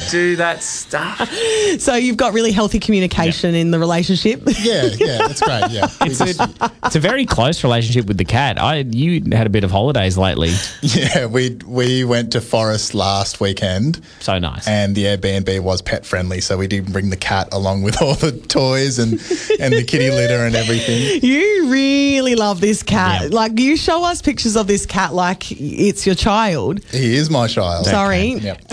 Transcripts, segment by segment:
do that stuff. So you've got really healthy communication in the relationship. Yeah, that's great. Yeah, It's a very close relationship with the cat. You had a bit of holidays lately. yeah. We went to Forest last weekend. So nice. And the Airbnb was pet friendly, so we did bring the cat along with all the toys and the kitty litter and everything. You really love this cat. Yeah. Like, you show us pictures of this cat like it's your child. He is my child. Sorry. Yep.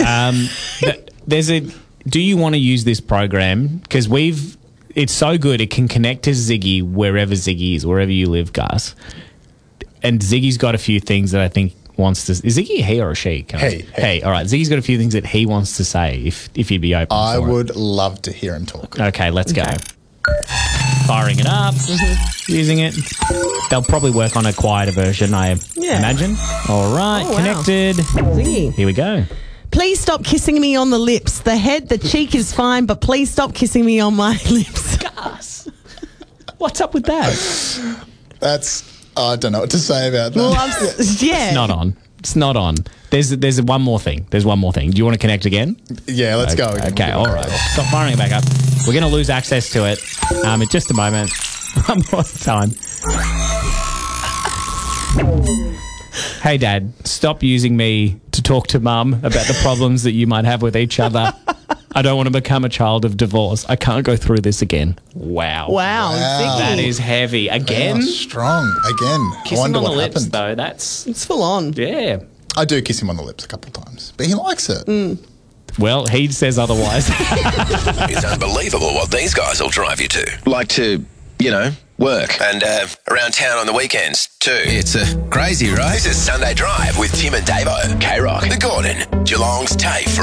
Do you want to use this program? Because it's so good. It can connect to Ziggy wherever Ziggy is, wherever you live, Gus. And Ziggy's got a few things that I think wants to. Is Ziggy a he or a she? Hey. All right. Ziggy's got a few things that he wants to say. If you'd be open, I for it. would love to hear him talk. Okay, let's go. Firing it up, using it. They'll probably work on a quieter version, I imagine. All right, wow. connected. Ziggy. Here we go. Please stop kissing me on the lips. The head, the cheek is fine, but please stop kissing me on my lips. Gus, what's up with that? I don't know what to say about that. Well, yeah. It's not on. It's not on. There's one more thing. There's one more thing. Do you want to connect again? Yeah, let's go again. Okay, all right. Stop firing it back up. We're going to lose access to it in just a moment. One more time. Hey, Dad, stop using me to talk to Mum about the problems that you might have with each other. I don't want to become a child of divorce. I can't go through this again. Wow. Wow. Ziggy. That is heavy. Again? Strong. Again. Kiss I wonder him on the what lips, happened. though. It's full on. Yeah. I do kiss him on the lips a couple of times, but he likes it. Well, he says otherwise. It's unbelievable what these guys will drive you to. Like to, work. And around town on the weekends, too. It's crazy, right? This is Sunday Drive with Tim and Davo. K-Rock, The Gordon, Geelong's TAFE.